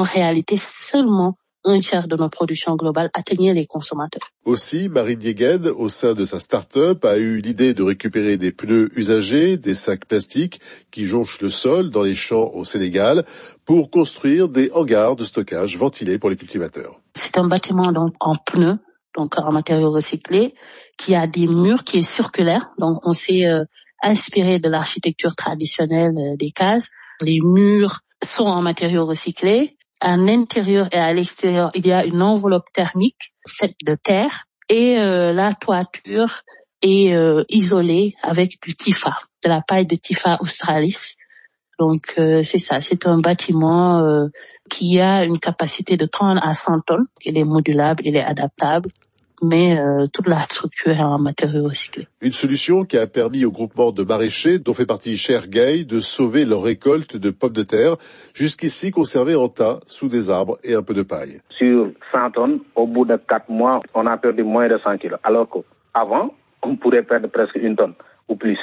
en réalité, seulement un tiers de nos productions globales atteignent les consommateurs. Aussi, Marine Dieguen, au sein de sa start-up, a eu l'idée de récupérer des pneus usagés, des sacs plastiques qui jonchent le sol dans les champs au Sénégal pour construire des hangars de stockage ventilés pour les cultivateurs. C'est un bâtiment donc en pneus, donc en matériaux recyclés, qui a des murs qui est circulaire. Donc on s'est inspiré de l'architecture traditionnelle des cases. Les murs sont en matériaux recyclés. À l'intérieur et à l'extérieur, il y a une enveloppe thermique faite de terre et la toiture est isolée avec du Tifa, de la paille de Tifa australis. Donc c'est ça, c'est un bâtiment qui a une capacité de 30 à 100 tonnes. Il est modulable, il est adaptable, mais toute la structure est en matériaux recyclés. Une solution qui a permis au groupement de maraîchers, dont fait partie Cher Gay, de sauver leur récolte de pommes de terre, jusqu'ici conservées en tas sous des arbres et un peu de paille. Sur 100 tonnes, au bout de 4 mois, on a perdu moins de 100 kilos. Alors qu'avant, on pourrait perdre presque 1 tonne ou plus.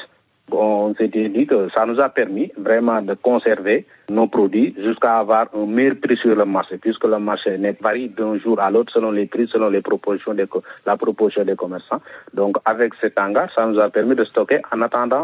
On s'était dit que ça nous a permis vraiment de conserver nos produits jusqu'à avoir un meilleur prix sur le marché, puisque le marché varie d'un jour à l'autre selon les prix, selon la proposition des commerçants. Donc avec cet hangar, ça nous a permis de stocker en attendant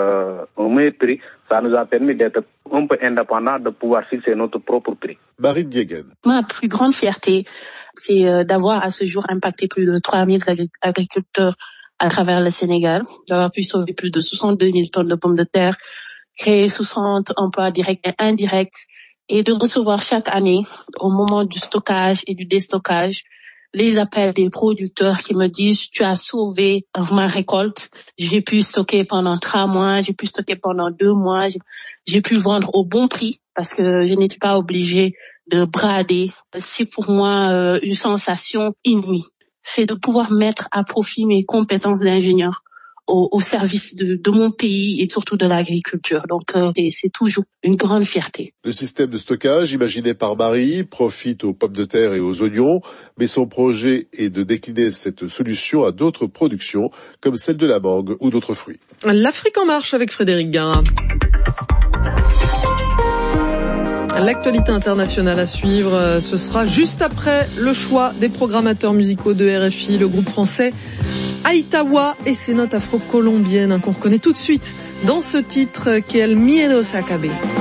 un meilleur prix. Ça nous a permis d'être un peu indépendants, de pouvoir fixer notre propre prix. Marine Dieguen. Ma plus grande fierté, c'est d'avoir à ce jour impacté plus de 3000 agriculteurs à travers le Sénégal, d'avoir pu sauver plus de 62 000 tonnes de pommes de terre, créer 60 emplois directs et indirects, et de recevoir chaque année, au moment du stockage et du déstockage, les appels des producteurs qui me disent « Tu as sauvé ma récolte, j'ai pu stocker pendant 3 mois, j'ai pu stocker pendant 2 mois, j'ai pu vendre au bon prix parce que je n'étais pas obligée de brader. » C'est pour moi une sensation inouïe. C'est de pouvoir mettre à profit mes compétences d'ingénieur au service de mon pays et surtout de l'agriculture. Donc c'est toujours une grande fierté. Le système de stockage imaginé par Marie profite aux pommes de terre et aux oignons, mais son projet est de décliner cette solution à d'autres productions, comme celle de la mangue ou d'autres fruits. L'Afrique en marche avec Frédéric Guin. L'actualité internationale à suivre, ce sera juste après le choix des programmateurs musicaux de RFI, le groupe français Aïtawa et ses notes afro-colombiennes qu'on reconnaît tout de suite dans ce titre qui est El Miedo se acabe.